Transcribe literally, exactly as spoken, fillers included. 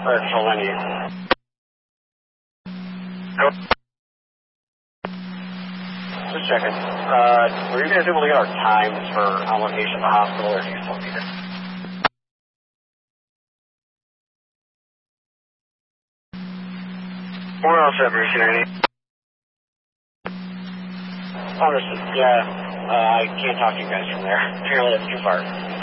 Or control any. Nope. Just checking. Uh, were you guys able to get our times for on location at the hospital, or do you still need it? Four oh seven, Richard. Understood. Yeah. Uh, I can't talk to you guys from there. Apparently that's too far.